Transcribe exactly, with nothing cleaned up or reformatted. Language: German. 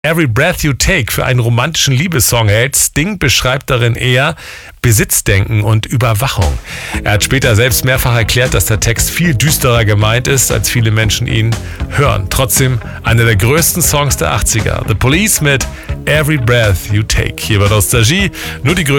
Every Breath You Take für einen romantischen Liebessong hält. Sting beschreibt darin eher Besitzdenken und Überwachung. Er hat später selbst mehrfach erklärt, dass der Text viel düsterer gemeint ist, als viele Menschen ihn hören. Trotzdem einer der größten Songs der achtziger. The Police mit Every Breath You Take. Hier bei Nostalgie nur die größten